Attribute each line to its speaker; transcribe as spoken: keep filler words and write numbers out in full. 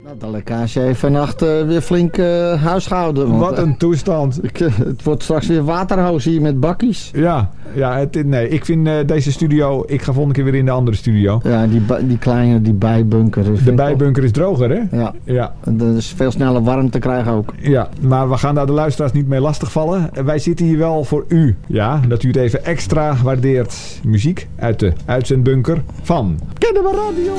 Speaker 1: Nou, de lekkage heeft vannacht uh, weer flink uh, huisgehouden. Want,
Speaker 2: Wat een toestand.
Speaker 1: Ik, uh, het wordt straks weer waterhoos hier met bakkies.
Speaker 2: Ja, ja het, nee, ik vind uh, deze studio... Ik ga volgende keer weer in de andere studio.
Speaker 1: Ja, die, die kleine, die bijbunker.
Speaker 2: De bijbunker is droger, hè?
Speaker 1: Ja.
Speaker 2: Ja.
Speaker 1: Dat is veel sneller warm te krijgen ook.
Speaker 2: Ja, maar we gaan daar de luisteraars niet mee lastigvallen. Wij zitten hier wel voor u. Ja, dat u het even extra waardeert. Muziek uit de uitzendbunker van Kennemer Radio.